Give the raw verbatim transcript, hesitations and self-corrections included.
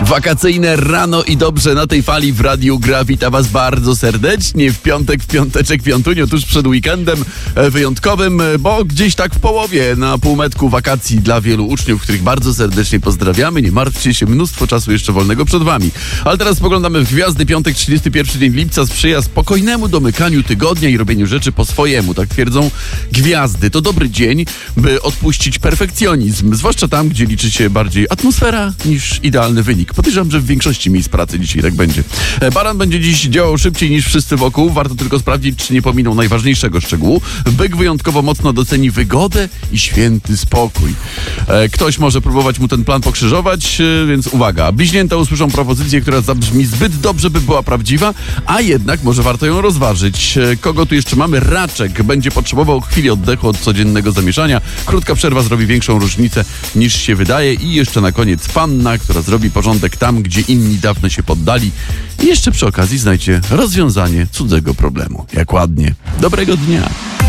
Wakacyjne rano i dobrze na tej fali w Radiu Gra. Wita Was bardzo serdecznie w piątek, w piąteczek, piątunio, tuż przed weekendem wyjątkowym, bo gdzieś tak w połowie, na półmetku wakacji dla wielu uczniów, których bardzo serdecznie pozdrawiamy. Nie martwcie się, mnóstwo czasu jeszcze wolnego przed Wami. Ale teraz spoglądamy w gwiazdy. Piątek, trzydziesty pierwszy dzień lipca sprzyja spokojnemu domykaniu tygodnia i robieniu rzeczy po swojemu. Tak twierdzą gwiazdy. To dobry dzień, by odpuścić perfekcjonizm, zwłaszcza tam, gdzie liczy się bardziej atmosfera niż idealny wynik. Podejrzewam, że w większości miejsc pracy dzisiaj tak będzie. Baran będzie dziś działał szybciej niż wszyscy wokół. Warto tylko sprawdzić, czy nie pominął najważniejszego szczegółu. Byk wyjątkowo mocno doceni wygodę i święty spokój. Ktoś może próbować mu ten plan pokrzyżować, więc uwaga. Bliźnięta usłyszą propozycję, która zabrzmi zbyt dobrze, by była prawdziwa, a jednak może warto ją rozważyć. Kogo tu jeszcze mamy? Raczek będzie potrzebował chwili oddechu od codziennego zamieszania. Krótka przerwa zrobi większą różnicę niż się wydaje. I jeszcze na koniec Panna, która zrobi porządek tam, gdzie inni dawno się poddali. I jeszcze przy okazji znajdzie rozwiązanie cudzego problemu. Jak ładnie. Dobrego dnia.